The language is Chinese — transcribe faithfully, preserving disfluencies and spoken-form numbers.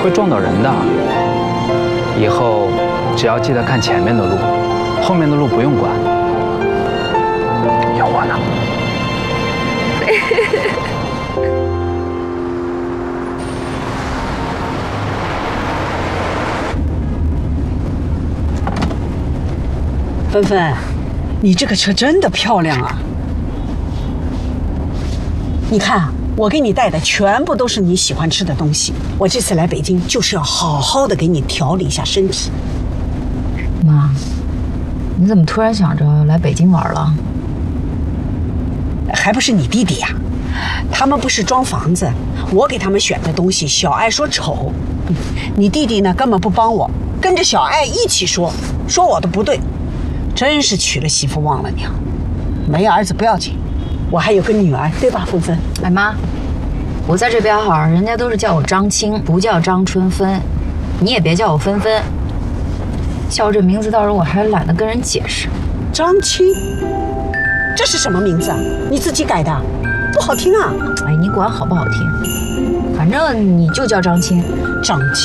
会撞到人的。以后只要记得看前面的路，后面的路不用管。有我呢。 芬芬，你这个车真的漂亮啊！你看，我给你带的全部都是你喜欢吃的东西。我这次来北京就是要好好的给你调理一下身体。 妈，你怎么突然想着来北京玩了？ 还不是你弟弟呀、啊？他们不是装房子，我给他们选的东西，小爱说丑，你弟弟呢根本不帮我，跟着小爱一起说，说我的不对。真是娶了媳妇忘了娘，没儿子不要紧，我还有个女儿，对吧，芬芬？ 哎妈，我在这边哈，人家都是叫我张青，不叫张春芬，你也别叫我芬芬，叫我这名字到时候我还懒得跟人解释。 张青，这是什么名字啊？你自己改的，不好听啊！ 哎，你管好不好听，反正你就叫张青。 张青。